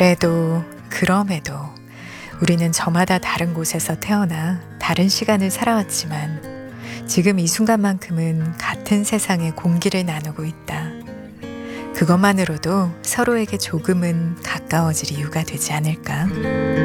그럼에도 우리는 저마다 다른 곳에서 태어나 다른 시간을 살아왔지만 지금 이 순간만큼은 같은 세상의 공기를 나누고 있다. 그것만으로도 서로에게 조금은 가까워질 이유가 되지 않을까?